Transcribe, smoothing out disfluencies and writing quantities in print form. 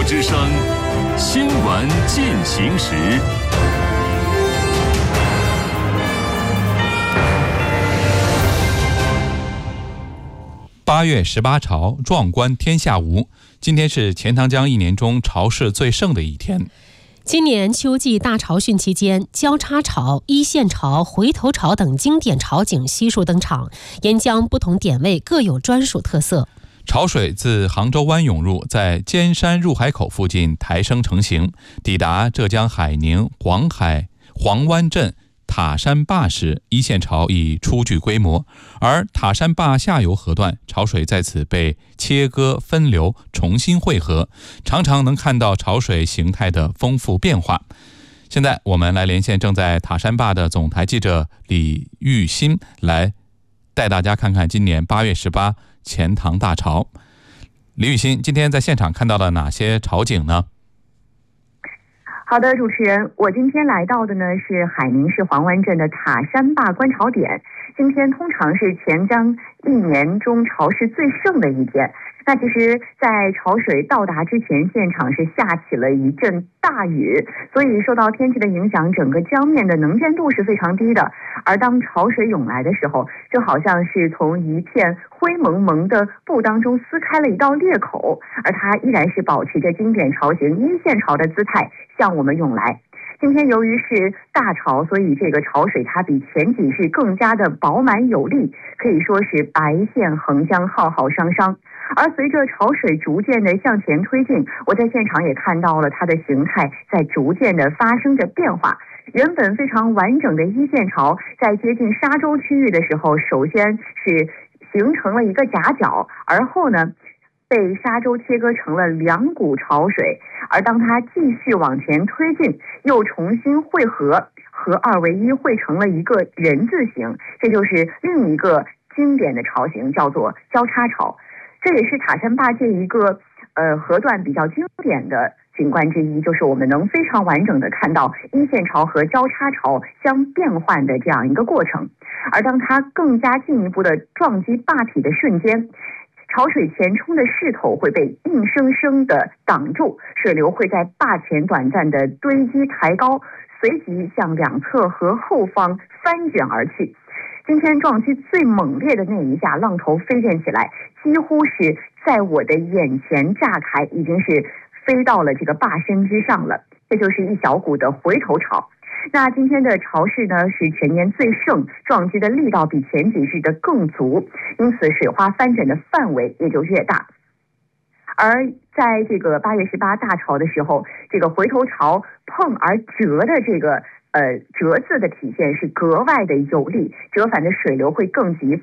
之声，新闻进行时。 8月18潮，壮观天下无。今天是钱塘江一年中潮势最盛的一天。 今年秋季大潮汛期间，交叉潮、一线潮、回头潮等经典潮景悉数登场，沿江不同点位各有专属特色。 潮水自杭州湾涌入，在尖山入海口附近抬升成型，抵达浙江海宁黄湾镇塔山坝时，一线潮已初具规模，而塔山坝下游河段潮水在此被切割分流，重新汇合，常常能看到潮水形态的丰富变化。现在我们来连线正在塔山坝的总台记者李玉新，来带大家看看今年8月18钱塘大潮。李玉新，今天在现场看到了哪些潮景呢？ 好的，主持人，我今天来到的呢是海宁市黄湾镇的塔山坝观潮点。今天通常是钱江一年中潮势最盛的一天。那其实在潮水到达之前，现场是下起了一阵大雨，所以受到天气的影响，整个江面的能见度是非常低的。而当潮水涌来的时候，就好像是从一片灰蒙蒙的布当中撕开了一道裂口，而它依然是保持着经典潮型一线潮的姿态向我们涌来。今天由于是大潮，所以这个潮水它比前几日更加的饱满有力，可以说是白线横江，浩浩汤汤。而随着潮水逐渐的向前推进，我在现场也看到了它的形态在逐渐的发生着变化。原本非常完整的一线潮，在接近沙洲区域的时候，首先是形成了一个夹角，而后呢被沙洲切割成了两股潮水，而当它继续往前推进，又重新汇合，合二为一，汇成了一个人字形，这就是另一个经典的潮型，叫做交叉潮。这也是塔山坝这一个河段比较经典的景观之一，就是我们能非常完整的看到一线潮和交叉潮相变换的这样一个过程。而当它更加进一步的撞击坝体的瞬间，潮水前冲的势头会被硬生生的挡住，水流会在坝前短暂的堆积抬高，随即向两侧和后方翻卷而去。今天撞击最猛烈的那一下，浪头飞溅起来，几乎是在我的眼前炸开，已经是飞到了这个坝身之上了。这就是一小股的回头潮。那今天的潮势呢是全年最盛，撞击的力道比前几日的更足，因此水花翻卷的范围也就越大。而在这个8月18大潮的时候，这个回头潮碰而折的这个折字的体现是格外的有力，折返的水流会更急，